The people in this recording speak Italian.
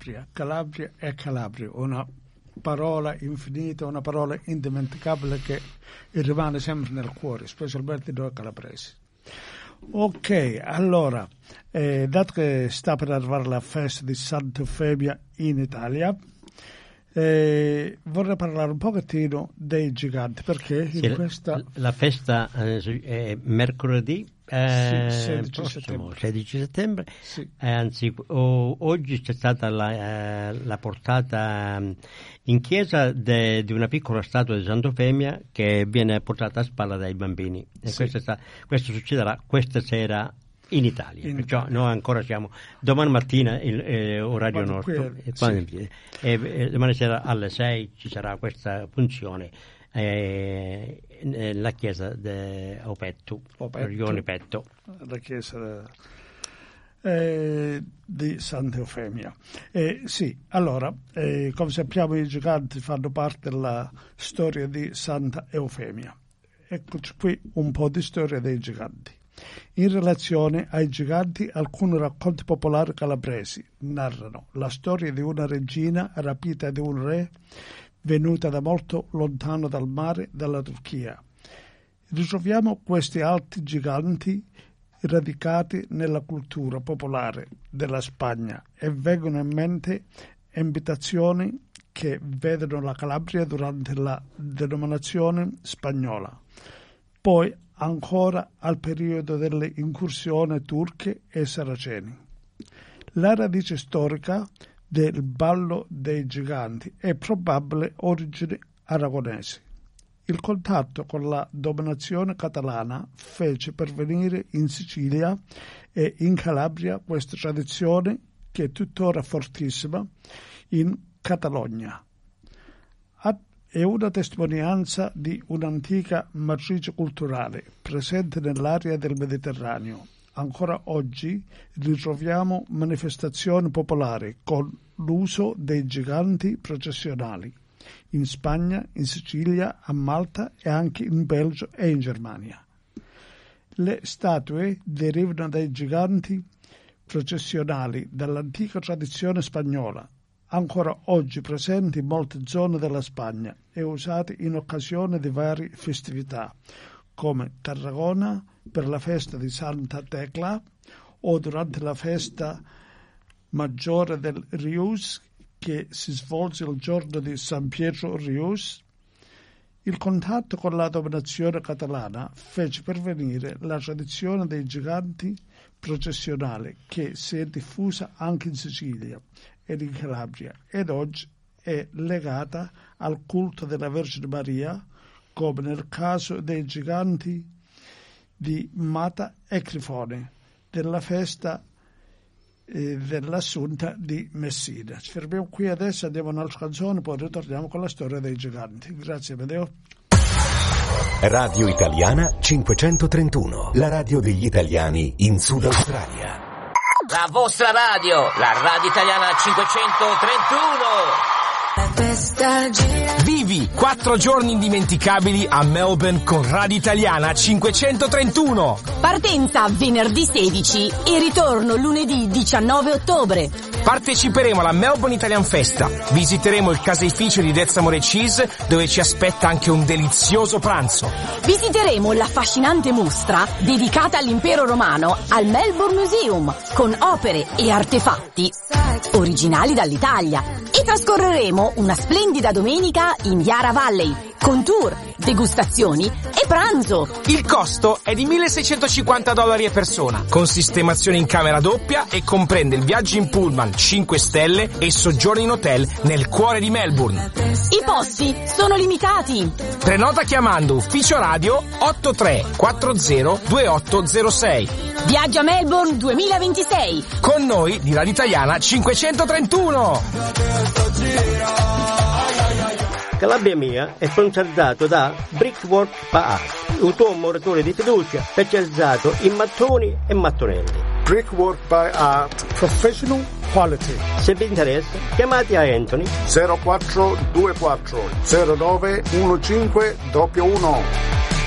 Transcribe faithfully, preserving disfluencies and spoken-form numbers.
Calabria. Calabria è Calabria, una parola infinita, una parola indimenticabile che rimane sempre nel cuore, specialmente noi calabresi. Ok, allora, eh, dato che sta per arrivare la festa di Santa Eufemia in Italia, eh, vorrei parlare un pochettino dei giganti, perché sì, in questa... La, la festa eh, è mercoledì, eh, sì, sedici prossimo, settembre, sedici settembre. Sì. Eh, anzi o, oggi c'è stata la, eh, la portata in chiesa de, di una piccola statua di Santa Eufemia che viene portata a spalla dai bambini, e sì. questo, sta, questo succederà questa sera in Italia, in perciò Italia. noi ancora siamo domani mattina il eh, orario Vado nostro qui, e, sì. e, e domani sera alle sei ci sarà questa funzione eh, nella chiesa di Opetto, Regione Petto, la chiesa eh, di Santa Eufemia. Eh, sì, allora, eh, come sappiamo i giganti fanno parte della storia di Santa Eufemia. Eccoci qui un po' di storia dei giganti. In relazione ai giganti, alcuni racconti popolari calabresi narrano la storia di una regina rapita di un re venuta da molto lontano dal mare, dalla Turchia. Ritroviamo questi alti giganti radicati nella cultura popolare della Spagna e vengono in mente abitazioni che vedono la Calabria durante la denominazione spagnola. Poi ancora al periodo delle incursioni turche e saraceni. La radice storica del ballo dei giganti è probabile origine aragonesi. Il contatto con la dominazione catalana fece pervenire in Sicilia e in Calabria questa tradizione che è tuttora fortissima in Catalogna. È una testimonianza di un'antica matrice culturale presente nell'area del Mediterraneo. Ancora oggi ritroviamo manifestazioni popolari con l'uso dei giganti processionali in Spagna, in Sicilia, a Malta e anche in Belgio e in Germania. Le statue derivano dai giganti processionali dall'antica tradizione spagnola, ancora oggi presenti in molte zone della Spagna e usati in occasione di varie festività, come Tarragona per la festa di Santa Tecla o durante la festa maggiore del Rius che si svolge il giorno di San Pietro Rius. Il contatto con la dominazione catalana fece pervenire la tradizione dei giganti processionali che si è diffusa anche in Sicilia ed in Calabria ed oggi è legata al culto della Vergine Maria, come nel caso dei giganti di Mata e Crifone, della festa eh, dell'Assunta di Messina. Ci fermiamo qui adesso, andiamo a un'altra canzone, poi ritorniamo con la storia dei giganti. Grazie, Amedeo. Radio Italiana cinquecentotrentuno, la radio degli italiani in Sud Australia. La vostra radio, la Radio Italiana cinquecentotrentuno. Vivi quattro giorni indimenticabili a Melbourne con Radio Italiana cinquecentotrentuno. Partenza venerdì sedici e ritorno lunedì diciannove ottobre. Parteciperemo alla Melbourne Italian Festa. Visiteremo il caseificio di Dezzamore Cheese, dove ci aspetta anche un delizioso pranzo. Visiteremo l'affascinante mostra dedicata all'impero romano al Melbourne Museum, con opere e artefatti originali dall'Italia. E trascorreremo una splendida domenica in Yarra Valley, con tour, degustazioni e pranzo. Il costo è di milleseicentocinquanta dollari a persona, con sistemazione in camera doppia e comprende il viaggio in pullman cinque stelle e soggiorno in hotel nel cuore di Melbourne. I posti sono limitati. Prenota chiamando ufficio radio otto tre quattro zero due otto zero sei. Viaggio a Melbourne duemilaventisei. Con noi di Radio Italiana cinquecentotrentuno. Calabria Mia è sponsorizzato da Brickwork Bar, il tuo muratore di fiducia specializzato in mattoni e mattonelli. Brickwork by Art, professional quality. Se vi interessa, chiamate a Anthony zero quattro due quattro zero nove uno cinque uno uno.